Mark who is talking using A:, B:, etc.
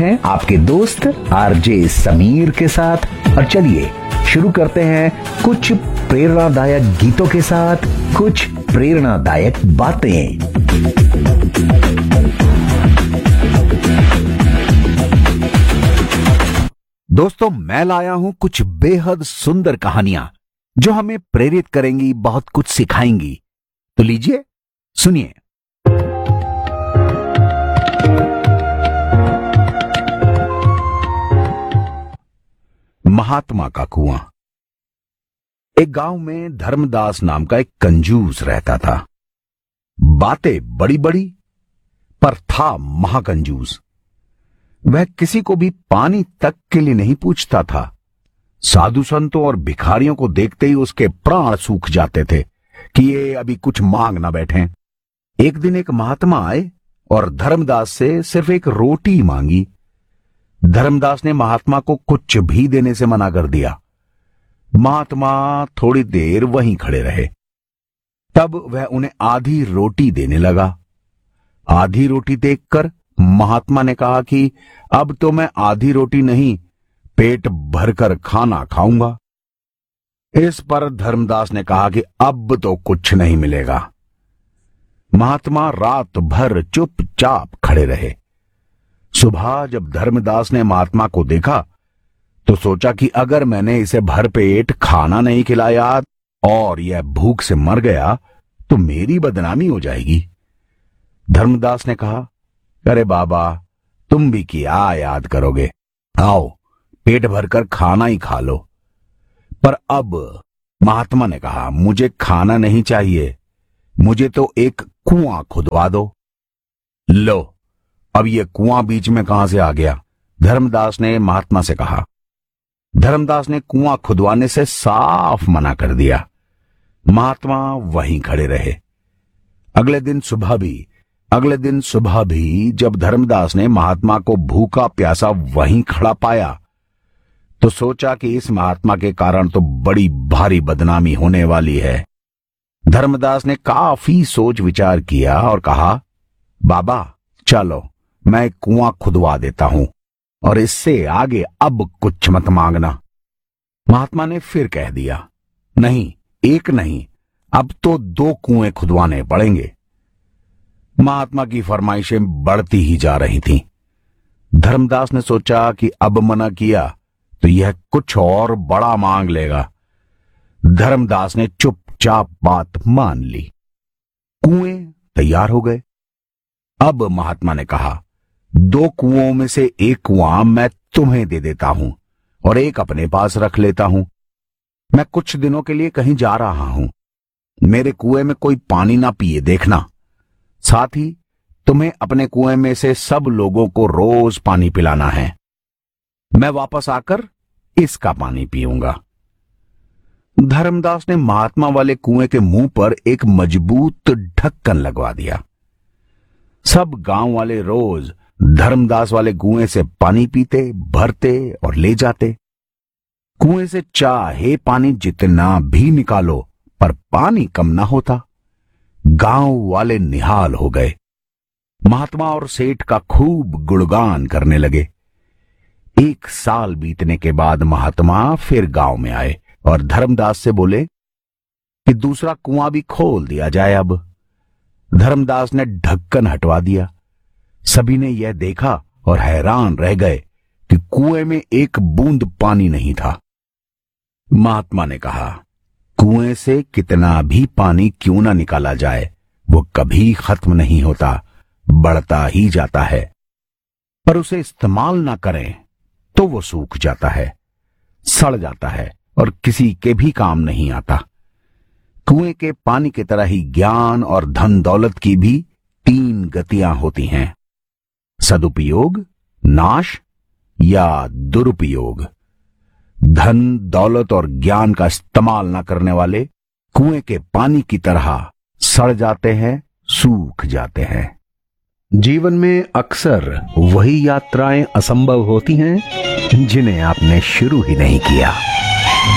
A: हैं आपके दोस्त आरजे समीर के साथ। और चलिए शुरू करते हैं कुछ प्रेरणादायक गीतों के साथ कुछ प्रेरणादायक बातें। दोस्तों, मैं लाया हूं कुछ बेहद सुंदर कहानियां जो हमें प्रेरित करेंगी, बहुत कुछ सिखाएंगी। तो लीजिए सुनिए। महात्मा का कुआं। एक गांव में धर्मदास नाम का एक कंजूस रहता था। बातें बड़ी बड़ी पर था महाकंजूस। वह किसी को भी पानी तक के लिए नहीं पूछता था। साधु संतों और भिखारियों को देखते ही उसके प्राण सूख जाते थे कि ये अभी कुछ मांग ना बैठें। एक दिन एक महात्मा आए और धर्मदास से सिर्फ एक रोटी मांगी। धर्मदास ने महात्मा को कुछ भी देने से मना कर दिया। महात्मा थोड़ी देर वहीं खड़े रहे। तब वह उन्हें आधी रोटी देने लगा। आधी रोटी देखकर महात्मा ने कहा कि अब तो मैं आधी रोटी नहीं, पेट भरकर खाना खाऊंगा। इस पर धर्मदास ने कहा कि अब तो कुछ नहीं मिलेगा। महात्मा रात भर चुपचाप खड़े रहे। सुबह जब धर्मदास ने महात्मा को देखा तो सोचा कि अगर मैंने इसे भरपेट खाना नहीं खिलाया और यह भूख से मर गया तो मेरी बदनामी हो जाएगी। धर्मदास ने कहा, अरे बाबा, तुम भी क्या याद करोगे, आओ पेट भरकर खाना ही खा लो। पर अब महात्मा ने कहा, मुझे खाना नहीं चाहिए, मुझे तो एक कुआं खुदवा दो। लो, अब यह कुआं बीच में कहां से आ गया? धर्मदास ने महात्मा से कहा। धर्मदास ने कुआं खुदवाने से साफ मना कर दिया। महात्मा वहीं खड़े रहे। अगले दिन सुबह भी जब धर्मदास ने महात्मा को भूखा प्यासा वहीं खड़ा पाया तो सोचा कि इस महात्मा के कारण तो बड़ी भारी बदनामी होने वाली है। धर्मदास ने काफी सोच विचार किया और कहा, बाबा चलो मैं कुआं खुदवा देता हूं और इससे आगे अब कुछ मत मांगना। महात्मा ने फिर कह दिया, नहीं, एक नहीं, अब तो 2 कुएं खुदवाने पड़ेंगे। महात्मा की फरमाइशें बढ़ती ही जा रही थीं। धर्मदास ने सोचा कि अब मना किया तो यह कुछ और बड़ा मांग लेगा। धर्मदास ने चुपचाप बात मान ली। कुएं तैयार हो गए। अब महात्मा ने कहा, 2 कुओं में से एक कुआं मैं तुम्हें दे देता हूं और एक अपने पास रख लेता हूं। मैं कुछ दिनों के लिए कहीं जा रहा हूं। मेरे कुएं में कोई पानी ना पिए देखना। साथ ही तुम्हें अपने कुएं में से सब लोगों को रोज पानी पिलाना है। मैं वापस आकर इसका पानी पीऊंगा। धर्मदास ने महात्मा वाले कुएं के मुंह पर एक मजबूत ढक्कन लगवा दिया। सब गांव वाले रोज धर्मदास वाले कुएं से पानी पीते, भरते और ले जाते। कुएं से चाहे पानी जितना भी निकालो पर पानी कम ना होता। गांव वाले निहाल हो गए। महात्मा और सेठ का खूब गुणगान करने लगे। 1 साल बीतने के बाद महात्मा फिर गांव में आए और धर्मदास से बोले कि दूसरा कुआं भी खोल दिया जाए। अब धर्मदास ने ढक्कन हटवा दिया। सभी ने यह देखा और हैरान रह गए कि कुएं में एक बूंद पानी नहीं था। महात्मा ने कहा, कुएं से कितना भी पानी क्यों ना निकाला जाए, वो कभी खत्म नहीं होता, बढ़ता ही जाता है। पर उसे इस्तेमाल ना करें तो वो सूख जाता है, सड़ जाता है और किसी के भी काम नहीं आता। कुएं के पानी की तरह ही ज्ञान और धन दौलत की भी 3 गतियां होती हैं, सदुपयोग, नाश या दुरुपयोग। धन दौलत और ज्ञान का इस्तेमाल न करने वाले कुएं के पानी की तरह सड़ जाते हैं, सूख जाते हैं। जीवन में अक्सर वही यात्राएं असंभव होती हैं जिन्हें आपने शुरू ही नहीं किया।